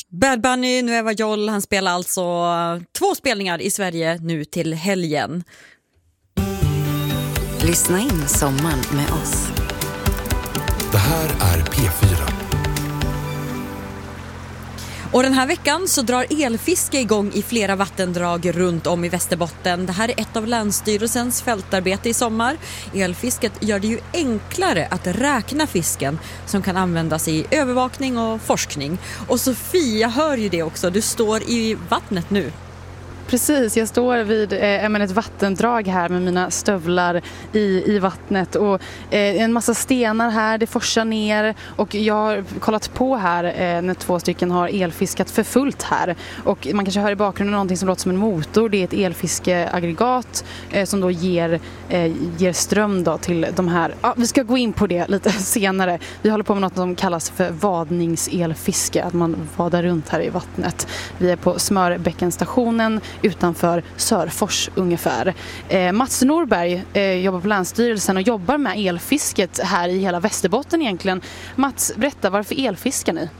Bad Bunny, Nueva Joll, han spelar alltså 2 spelningar i Sverige nu till helgen. Lyssna in sommaren med oss. Det här är P4. Och den här veckan så drar elfiske igång i flera vattendrag runt om i Västerbotten. Det här är ett av Länsstyrelsens fältarbete i sommar. Elfisket gör det ju enklare att räkna fisken som kan användas i övervakning och forskning. Och Sofie, jag hör ju det också. Du står i vattnet nu. Precis, jag står vid ett vattendrag här med mina stövlar i vattnet och en massa stenar här, det forsar ner och jag har kollat på här när 2 stycken har elfiskat för fullt här och man kanske hör i bakgrunden någonting som låter som en motor. Det är ett elfiskeaggregat som då ger ström då till de här. Ja, vi ska gå in på det lite senare. Vi håller på med något som kallas för vadningselfiske, att man vadar runt här i vattnet. Vi är på Smörbäckenstationen utanför Sörfors ungefär. Mats Norberg jobbar på Länsstyrelsen och jobbar med elfisket här i hela Västerbotten egentligen. Mats, berätta, varför elfiskar ni?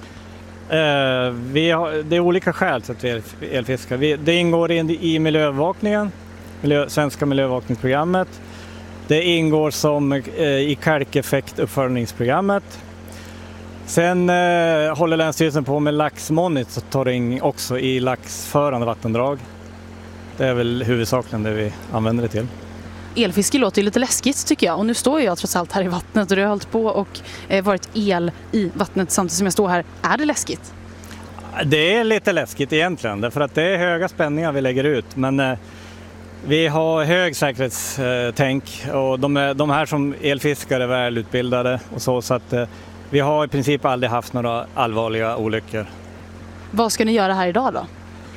Det är olika skäl till att vi elfiskar. Det ingår i miljöövervakningen, svenska miljöövervakningsprogrammet. Det ingår som i kalkeffektuppföljningsprogrammet. Sen håller Länsstyrelsen på med laxmonitoring också i laxförande vattendrag. Det är väl huvudsakligen det vi använder det till. Elfiske låter ju lite läskigt tycker jag och nu står jag trots allt här i vattnet och det har hållit på och varit el i vattnet samtidigt som jag står här. Är det läskigt? Det är lite läskigt egentligen därför att det är höga spänningar vi lägger ut men vi har hög säkerhetstänk och de här som elfiskare är välutbildade och så att vi har i princip aldrig haft några allvarliga olyckor. Vad ska ni göra här idag då?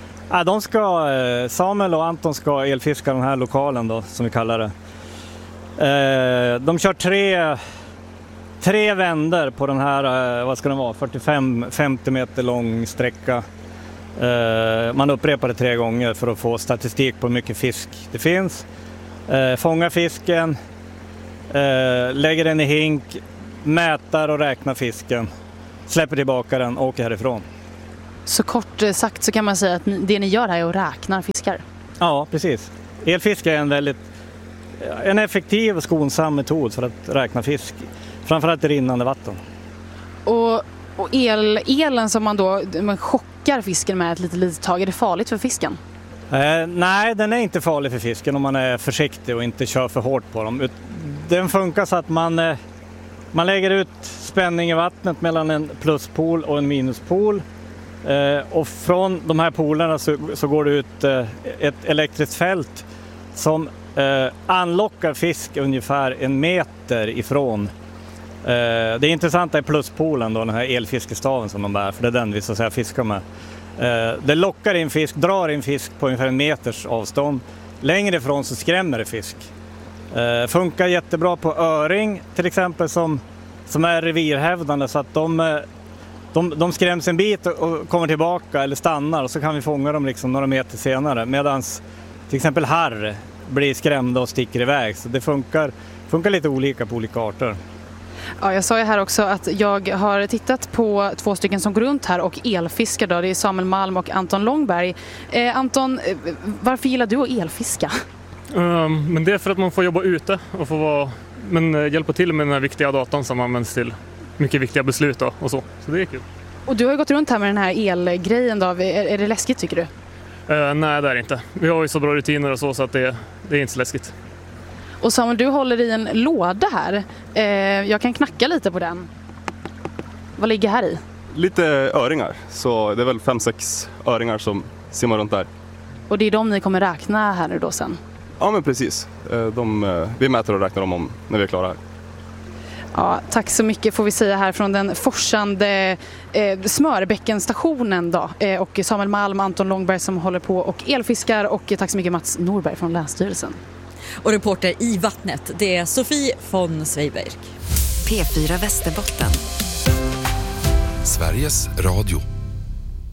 Samuel och Anton ska elfiska den här lokalen då, som vi kallar det. De kör tre vändor på den här, vad ska den vara, 45-50 meter lång sträcka. Man upprepar det 3 gånger för att få statistik på hur mycket fisk det finns. Fångar fisken, lägger den i hink, mätar och räknar fisken, släpper tillbaka den och åker härifrån. Så kort sagt så kan man säga att det ni gör här är att räkna fiskar? Ja, precis. Elfiske är en effektiv och skonsam metod för att räkna fisk, framförallt i rinnande vatten. Och elen som man chockar fisken med ett litet tag, är det farligt för fisken? Nej, den är inte farlig för fisken om man är försiktig och inte kör för hårt på dem. Den funkar så att man lägger ut spänning i vattnet mellan en pluspol och en minuspol. Och från de här polerna så går det ut ett elektriskt fält som anlockar fisk ungefär 1 meter ifrån. Det intressanta är pluspolen då, den här elfiskestaven som de bär, för det är den vi så att säga fiskar med. Det lockar in fisk, drar in fisk på ungefär 1 meters avstånd. Längre ifrån så skrämmer det fisk. Funkar jättebra på öring till exempel som är revirhävdande så att de skräms en bit och kommer tillbaka eller stannar och så kan vi fånga dem liksom några meter senare. Medan till exempel harr blir skrämda och sticker iväg. Så det funkar lite olika på olika arter. Ja, jag sa ju här också att jag har tittat på 2 stycken som går runt här och elfiskar då. Det är Samuel Malm och Anton Långberg. Anton, varför gillar du att elfiska? Men det är för att man får jobba ute och få hjälpa till med den här viktiga datan som används till mycket viktiga beslut då, och så det är kul. Och du har ju gått runt här med den här elgrejen då. Är det läskigt tycker du? Nej, det är det inte. Vi har ju så bra rutiner och så att det är inte så läskigt. Och Samuel, du håller i en låda här. Jag kan knacka lite på den. Vad ligger här i? Lite öringar, så det är väl 5-6 öringar som simmar runt där. Och det är de ni kommer räkna här nu då sen? Ja, men precis. Vi mäter och räknar dem när vi är klara här. Ja, tack så mycket får vi säga här från den forsande Smörbäckenstationen då. Och Samuel Malm, Anton Långberg som håller på och elfiskar och tack så mycket Mats Norberg från Länsstyrelsen. Och reporter i vattnet, det är Sofie von Sveiberg. P4 Västerbotten. Sveriges Radio.